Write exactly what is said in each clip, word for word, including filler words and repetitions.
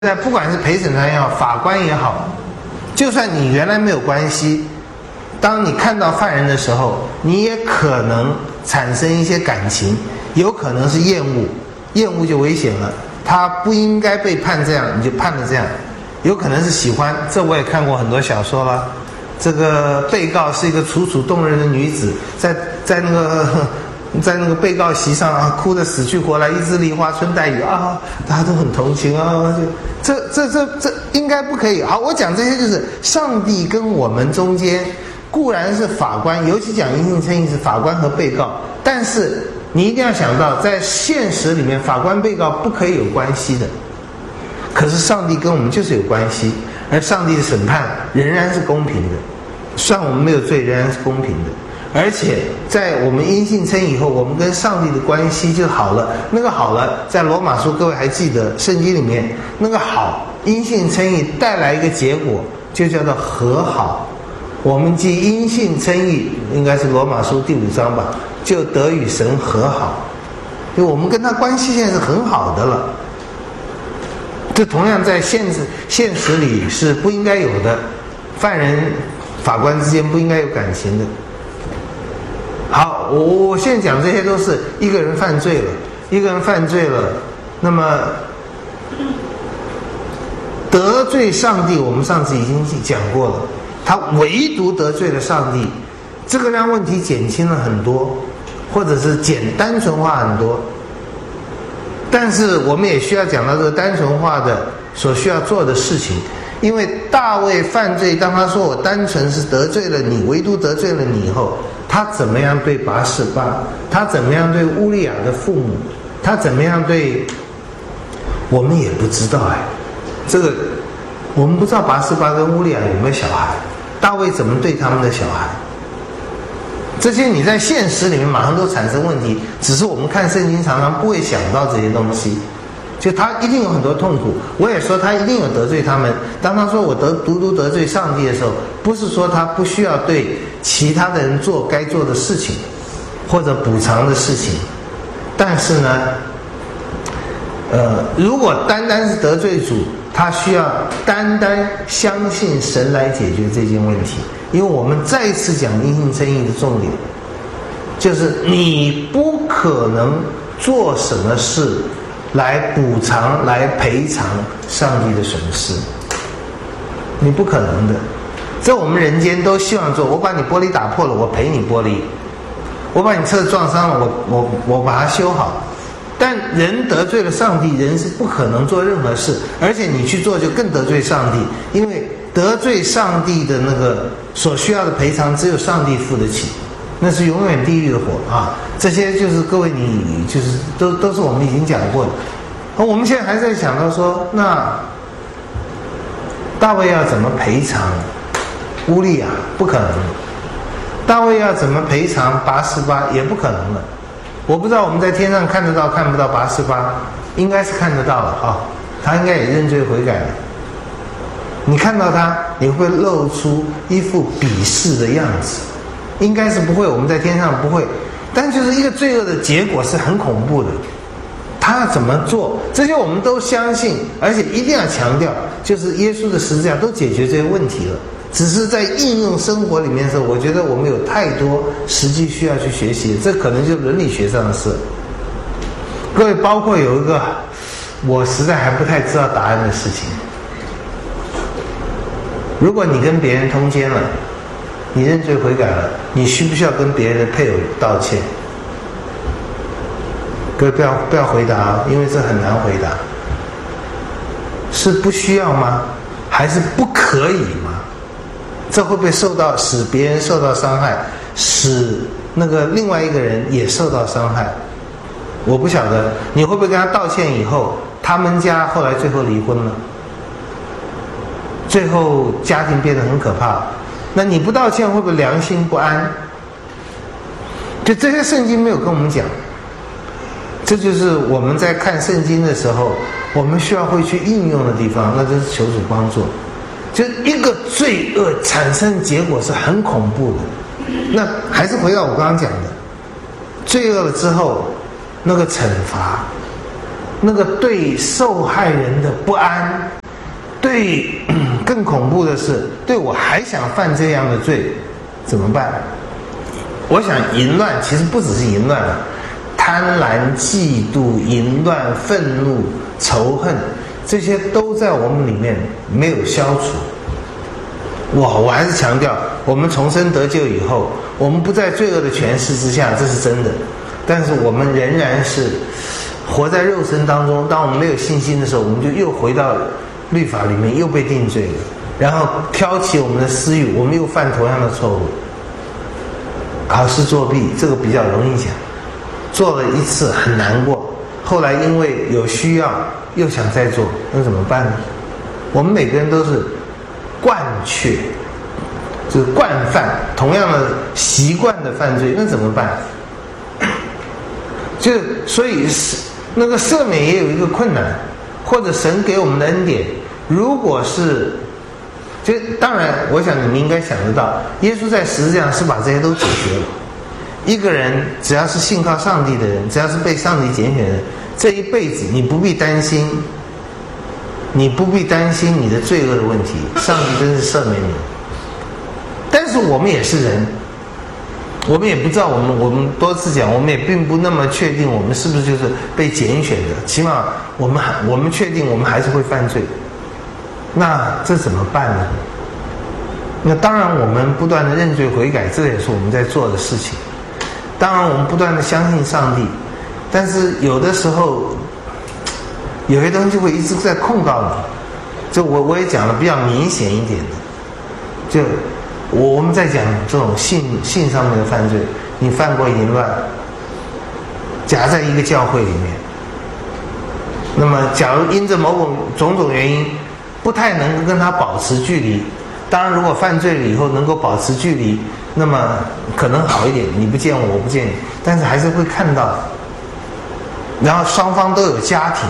在不管是陪审团也好，法官也好，就算你原来没有关系，当你看到犯人的时候，你也可能产生一些感情，有可能是厌恶，厌恶就危险了，他不应该被判这样，你就判了这样，有可能是喜欢，这我也看过很多小说了。这个被告是一个楚楚动人的女子，在在那个在那个被告席上啊，哭得死去活来，一枝梨花春带雨啊，大家都很同情啊，就这这这这应该不可以。好，我讲这些就是上帝跟我们中间固然是法官，尤其讲因信称义是法官和被告，但是你一定要想到，在现实里面，法官被告不可以有关系的。可是上帝跟我们就是有关系，而上帝的审判仍然是公平的，算我们没有罪仍然是公平的。而且在我们因信称义以后，我们跟上帝的关系就好了。那个好了，在罗马书各位还记得圣经里面那个好，因信称义带来一个结果，就叫做和好。我们既因信称义，应该是罗马书第五章吧，就得与神和好，就我们跟他关系现在是很好的了。这同样在现实现实里是不应该有的，犯人法官之间不应该有感情的。好，我我现在讲这些都是一个人犯罪了，一个人犯罪了，那么得罪上帝，我们上次已经讲过了，他唯独得罪了上帝，这个让问题减轻了很多，或者是简单纯化很多。但是我们也需要讲到这个单纯化的所需要做的事情，因为大卫犯罪，当他说我单纯是得罪了你，唯独得罪了你以后，他怎么样对拔示巴，他怎么样对乌利亚的父母，他怎么样对，我们也不知道哎，这个我们不知道拔示巴跟乌利亚有没有小孩，大卫怎么对他们的小孩，这些你在现实里面马上都产生问题，只是我们看圣经常常不会想到这些东西，就他一定有很多痛苦。我也说他一定有得罪他们，当他说我得独独得罪上帝的时候，不是说他不需要对其他的人做该做的事情或者补偿的事情，但是呢呃，如果单单是得罪主，他需要单单相信神来解决这件问题。因为我们再一次讲因信称义的重点，就是你不可能做什么事来补偿来赔偿上帝的损失，你不可能的。这我们人间都希望做，我把你玻璃打破了，我赔你玻璃，我把你车子撞伤了，我我我把它修好。但人得罪了上帝，人是不可能做任何事，而且你去做就更得罪上帝，因为得罪上帝的那个所需要的赔偿只有上帝付得起，那是永远地狱的火啊！这些就是各位你就是都都是我们已经讲过的。而我们现在还在想到说，那大卫要怎么赔偿乌利亚？不可能。大卫要怎么赔偿拔示巴？也不可能了。我不知道我们在天上看得到看不到拔示巴，应该是看得到了啊，他应该也认罪悔改了。你看到他，你会露出一副鄙视的样子，应该是不会，我们在天上不会。但就是一个罪恶的结果是很恐怖的，他要怎么做，这些我们都相信，而且一定要强调，就是耶稣的十字架都解决这些问题了。只是在应用生活里面的时候，我觉得我们有太多实际需要去学习，这可能就是伦理学上的事。各位，包括有一个我实在还不太知道答案的事情，如果你跟别人通奸了，你认罪悔改了，你需不需要跟别人的配偶道歉？各位不要不要回答，因为这很难回答。是不需要吗？还是不可以吗？这会不会受到使别人受到伤害，使那个另外一个人也受到伤害？我不晓得你会不会跟他道歉以后，他们家后来最后离婚了，最后家庭变得很可怕。那你不道歉会不会良心不安？就这些圣经没有跟我们讲，这就是我们在看圣经的时候我们需要会去应用的地方，那就是求主帮助。就一个罪恶产生的结果是很恐怖的。那还是回到我刚刚讲的，罪恶了之后那个惩罚那个对受害人的不安，对更恐怖的是，对我还想犯这样的罪，怎么办？我想淫乱其实不只是淫乱啊，贪婪、嫉妒、淫乱、愤怒、仇恨，这些都在我们里面没有消除。我我还是强调，我们重生得救以后，我们不在罪恶的权势之下，这是真的。但是我们仍然是活在肉身当中。当我们没有信心的时候，我们就又回到律法里面，又被定罪了。然后挑起我们的私欲，我们又犯同样的错误。考试作弊这个比较容易讲，做了一次很难过，后来因为有需要又想再做，那怎么办呢？我们每个人都是惯却，就是惯犯同样的习惯的犯罪，那怎么办？就所以那个赦免也有一个困难，或者神给我们的恩典，如果是，就当然我想你们应该想得到，耶稣在十字架上是把这些都解决了。一个人只要是信靠上帝的人，只要是被上帝拣选的人，这一辈子你不必担心，你不必担心你的罪恶的问题，上帝真是赦免你。但是我们也是人，我们也不知道，我们我们多次讲，我们也并不那么确定我们是不是就是被拣选的，起码我们还我们确定我们还是会犯罪。那这怎么办呢？那当然我们不断的认罪悔改，这也是我们在做的事情。当然我们不断的相信上帝，但是有的时候有些东西会一直在控告你。就我我也讲了比较明显一点的，就我我们在讲这种性性上面的犯罪，你犯过淫乱，夹在一个教会里面，那么假如因着某种种种原因不太能够跟他保持距离，当然如果犯罪了以后能够保持距离，那么可能好一点，你不见我我不见你，但是还是会看到。然后双方都有家庭，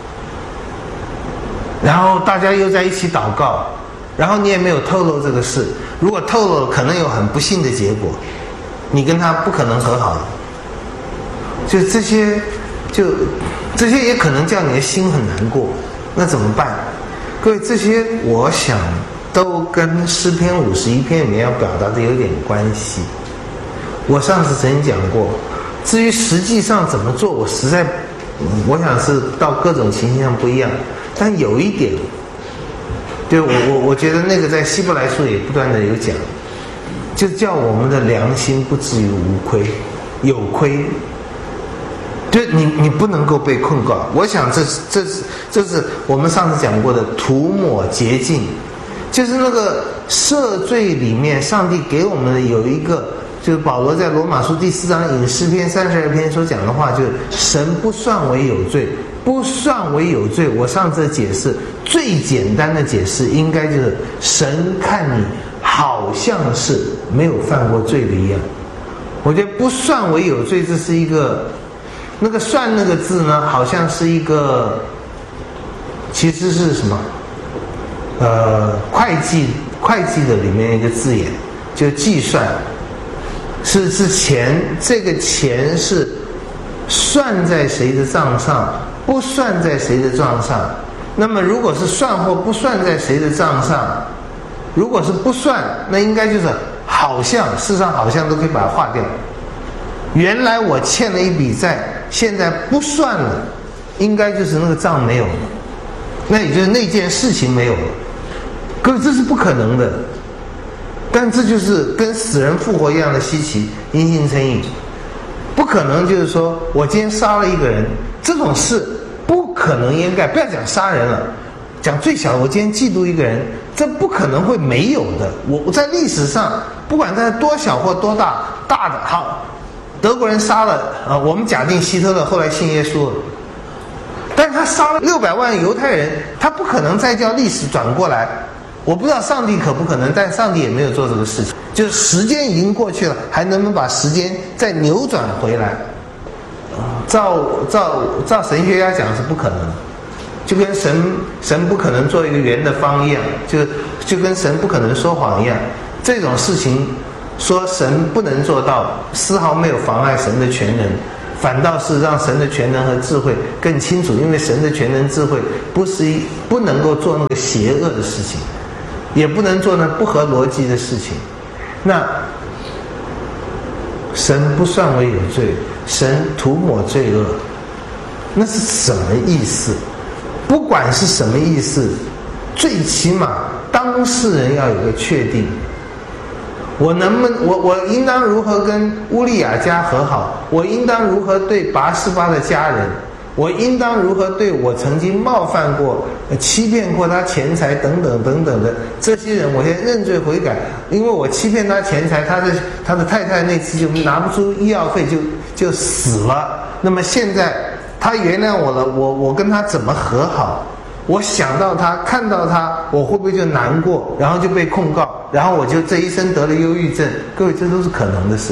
然后大家又在一起祷告，然后你也没有透露这个事，如果透露了可能有很不幸的结果，你跟他不可能和好的。就这些就这些也可能叫你的心很难过，那怎么办？各位，这些我想都跟诗篇五十一篇里面要表达的有点关系。我上次曾经讲过，至于实际上怎么做，我实在我想是到各种情形上不一样，但有一点就我我我觉得那个在希伯来书也不断的有讲，就叫我们的良心不至于无亏有亏，就你你不能够被控告。我想这是这是这是我们上次讲过的涂抹洁净，就是那个赦罪里面上帝给我们的有一个，就是保罗在罗马书第四章引诗篇三十二篇所讲的话，就是神不算为有罪，不算为有罪。我上次的解释最简单的解释应该就是神看你好像是没有犯过罪的一样。我觉得不算为有罪，这是一个那个算那个字呢，好像是一个其实是什么呃会计会计的里面一个字眼，就计算，是是钱，这个钱是算在谁的账上，不算在谁的账上。那么如果是算或不算在谁的账上，如果是不算，那应该就是好像，事实上好像都可以把它划掉。原来我欠了一笔债，现在不算了，应该就是那个账没有了，那也就是那件事情没有了。各位，这是不可能的，但这就是跟死人复活一样的稀奇，因信称义。不可能就是说我今天杀了一个人，这种事不可能掩盖，不要讲杀人了，讲最小的，我今天嫉妒一个人，这不可能会没有的。我我在历史上不管它多小或多大，大的好，德国人杀了啊、呃，我们假定希特勒后来信耶稣了，但是他杀了六百万犹太人，他不可能再叫历史转过来。我不知道上帝可不可能，但上帝也没有做这个事情。就是时间已经过去了，还能不能把时间再扭转回来？照照照神学家讲是不可能，就跟神神不可能做一个圆的方一样，就就跟神不可能说谎一样。这种事情说神不能做到，丝毫没有妨碍神的全能， 反倒是让神的全能和智慧更清楚，因为神的全能智慧不是一不能够做那个邪恶的事情，也不能做那不合逻辑的事情。那神不算为有罪，神涂抹罪恶，那是什么意思？不管是什么意思，最起码当事人要有个确定。我能不能我我应当如何跟乌利亚家和好？我应当如何对拔示巴的家人？我应当如何对我曾经冒犯过、欺骗过他钱财等等等等的这些人，我先认罪悔改。因为我欺骗他钱财，他的他的太太那次就拿不出医药费，就就死了。那么现在他原谅我了，我我跟他怎么和好？我想到他，看到他，我会不会就难过，然后就被控告，然后我就这一生得了忧郁症？各位，这都是可能的事。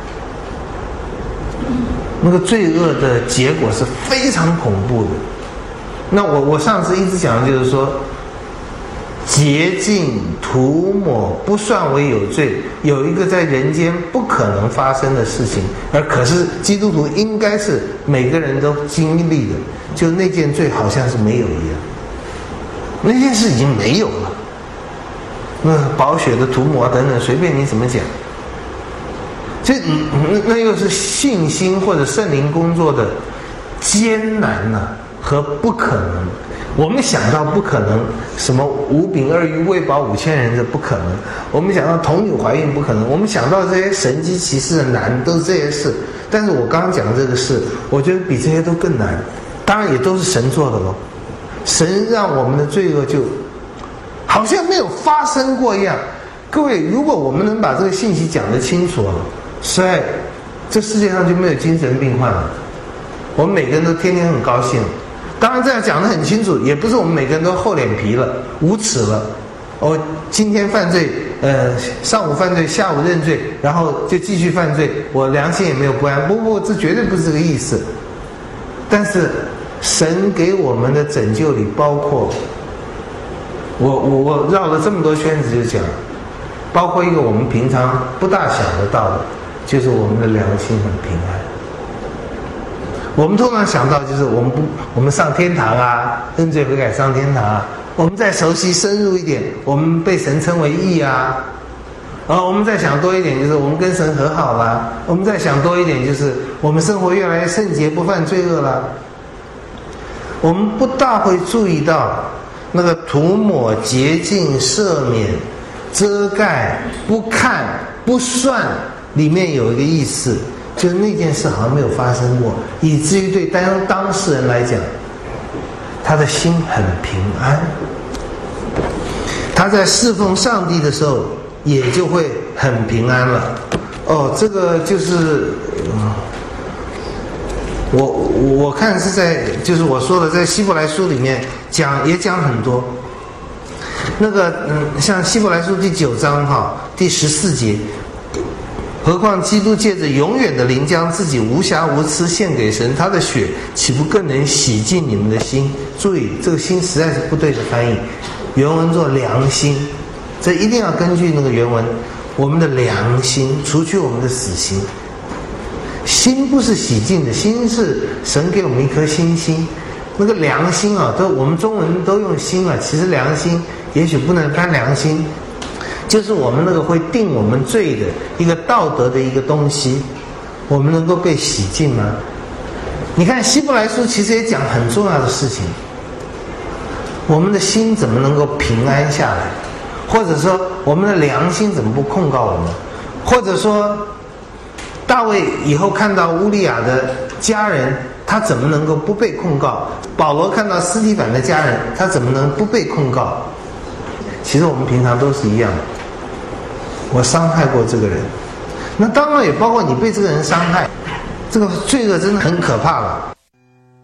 那个罪恶的结果是非常恐怖的。那我我上次一直讲的就是说，洁净涂抹不算为有罪，有一个在人间不可能发生的事情，而可是基督徒应该是每个人都经历的，就那件罪好像是没有一样。那件事已经没有了，那宝血的涂抹等等，随便你怎么讲，这那那又是信心或者圣灵工作的艰难呐、啊、和不可能。我们想到不可能，什么五饼二鱼喂饱五千人的不可能，我们想到童女怀孕不可能，我们想到这些神迹奇事的难，都是这些事。但是我刚刚讲的这个事，我觉得比这些都更难，当然也都是神做的咯。神让我们的罪恶就好像没有发生过一样。各位，如果我们能把这个信息讲得清楚了，所以这世界上就没有精神病患了，我们每个人都天天很高兴。当然这样讲得很清楚，也不是我们每个人都厚脸皮了、无耻了。我今天犯罪，呃，上午犯罪，下午认罪，然后就继续犯罪，我良心也没有不安。不不，这绝对不是这个意思。但是神给我们的拯救里包括，我我我绕了这么多圈子就讲，包括一个我们平常不大想得到的，就是我们的良心很平安。我们通常想到就是我们不我们上天堂啊，认罪悔改上天堂啊。我们再熟悉深入一点，我们被神称为义啊。然后我们再想多一点，就是我们跟神和好啦。我们再想多一点，就是我们生活越来越圣洁，不犯罪恶啦。我们不大会注意到那个涂抹、洁净、赦免、遮盖、不看、不算里面有一个意思，就是那件事好像没有发生过，以至于对当当事人来讲，他的心很平安，他在侍奉上帝的时候也就会很平安了。哦，这个就是，嗯我我看是在就是我说的，在希伯来书里面讲也讲很多。那个嗯，像希伯来书第九章哈第十四节，何况基督借着永远的灵将自己无瑕无疵献给神，他的血岂不更能洗净你们的心？注意，这个心实在是不对的翻译，原文做良心，这一定要根据那个原文，我们的良心，除去我们的死心。心不是洗净的，心是神给我们一颗新心。那个良心啊，都我们中文都用心啊，其实良心也许不能翻良心，就是我们那个会定我们罪的一个道德的一个东西，我们能够被洗净吗？你看希伯来书其实也讲很重要的事情，我们的心怎么能够平安下来，或者说我们的良心怎么不控告我们，或者说大卫以后看到乌利亚的家人，他怎么能够不被控告？保罗看到斯提反的家人，他怎么能不被控告？其实我们平常都是一样的，我伤害过这个人，那当然也包括你被这个人伤害，这个罪恶真的很可怕了。